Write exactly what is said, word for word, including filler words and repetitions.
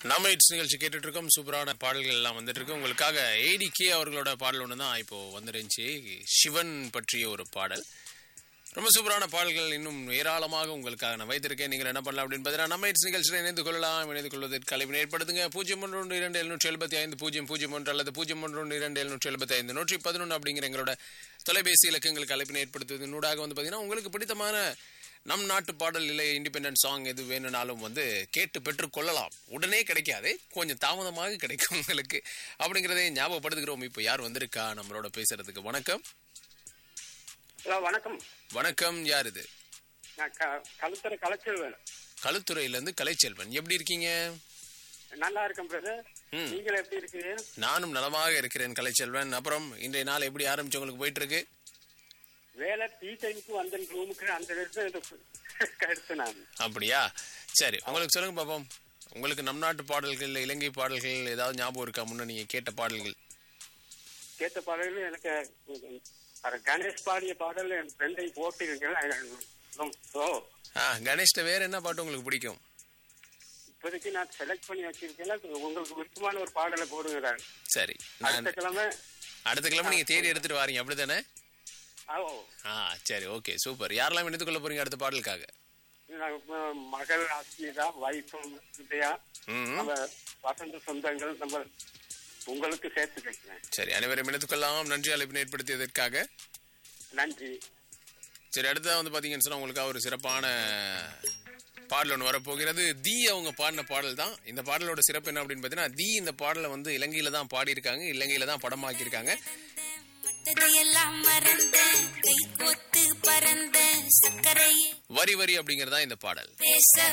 நம்ம இட்ஸ் நிகழ்ச்சி கேட்டுட்டு இருக்கோம். சூப்பரான பாடல்கள் எல்லாம் வந்துட்டு இருக்கு. உங்களுக்காக ஏடி கே அவர்களோட பாடல் ஒன்று தான் இப்போ வந்துருந்துச்சு. சிவன் பற்றிய ஒரு பாடல். ரொம்ப சூப்பரான பாடல்கள் இன்னும் ஏராளமாக உங்களுக்காக நான் வைத்திருக்கேன். நீங்கள் என்ன பண்ணலாம் அப்படின்னு பார்த்தீங்கன்னா நம்ம இட்ஸ் நிகழ்ச்சியில் இணைந்து கொள்ளலாம். இணைந்து கொள்வதற்கு கலைவினை ஏற்படுத்துங்க. பூஜ்ஜியம் ஒன்று ஒன்று இரண்டு எழுநூற்றி எழுபத்தி ஐந்து பூஜ்ஜியம் பூஜ்ஜியம் ஒன்று அல்லது பூஜ்ஜியம் ஒன்று ஒன்று இரண்டு எழுநூற்றி எழுபத்தி ஐந்து நூற்றி பதினொன்று அப்படிங்கிற எங்களோட தொலைபேசி இலக்கங்களுக்கு அழைப்பினை ஏற்படுத்துவதன் ஊடாக வந்து பார்த்தீங்கன்னா உங்களுக்கு பிடித்தமான நம் நாட்டு பாடல் இல்லை இண்டிபெண்டன்ட் சாங் எது வேணும்னாலும் வந்து கேட்டு பெற்று கொள்ளலாம். உடனே கிடைக்காது, கொஞ்சம் தாமதமாக கிடைக்கும் உங்களுக்கு அப்படிங்கிறதை ஞாபகப்படுத்துகிறோம். இப்போ யார் வந்திருக்கா நம்மளோட பேசுறதுக்கு? வணக்கம். ஹலோ, வணக்கம். வணக்கம், யார் இது? நான் கழுத்துறை கலைச்செல்வன். களுத்துறையில இருந்து கலைச்செல்வன். எப்படி இருக்கீங்க? நல்லா இருக்கேன் பிரதர். நீங்கள் எப்படி இருக்கீங்க? நானும் நலமாக இருக்கிறேன் கலைச்செல்வன். அப்புறம் இன்றைய நாள் எப்படி ஆரம்பிச்சு உங்களுக்கு போயிட்டு இருக்கு? வேலை டீ டைமுக்கு வந்த ரூமுக்கு அந்த எடுத்து நான். அப்படியா? சரி, உங்களுக்கு சொல்லுங்க பாப்போம். உங்களுக்கு நம் நாட்டு பாடல்கள் இலங்கை பாடல்கள் ஏதாவது ஞாபகம் இருக்கா? முன்ன நீங்க கேட்ட பாடல்கள்? கேட்ட பாடல்கள் எனக்கு கணேஷ் பாடிய பாடல் என் ஃப்ரெண்டை போட்டிருக்கேன். கணேஷ்ட வேற என்ன பாட்டு உங்களுக்கு பிடிக்கும்? இப்போதைக்கு நான் செலக்ட் பண்ணி வச்சிருக்கேன். உங்களுக்கு விருப்பமான ஒரு பாடலை போடுங்க. சரி, அடுத்த கிழமை அடுத்த கிழமை நீங்க தேடி எடுத்துட்டு வாரீங்க அப்படித்தானே? ஆ, சரி, ஓகே, சூப்பர். யாரெல்லாம் எடுத்துக் கொள்ள போறீங்க அடுத்த பாடலுக்காக? மகள் ஆசிரியதா, வைஃபும் விஜயா, நம்ம வசந்த சொந்தங்கள் நம்ம உங்களுக்கு சேர்த்து வைக்கிறேன். சரி, அனைவரும் எடுத்துக் கொள்ளலாம். நன்றி அழைப்பினை ஏற்படுத்தியதற்காக. நன்றி. சரி, அடுத்ததான் வந்து பாத்தீங்கன்னு சொன்னா உங்களுக்காக ஒரு சிறப்பான பாடல் ஒன்று வரப்போகிறது. தி அவங்க பாடின பாடல் தான். இந்த பாடலோட சிறப்பு என்ன அப்படின்னு பாத்தீங்கன்னா, தி இந்த பாடலை வந்து இலங்கையில தான் பாடியிருக்காங்க, இலங்கையில தான் படமாக்கியிருக்காங்க. வரி வரி அப்படிங்கறதா இந்த பாடல்.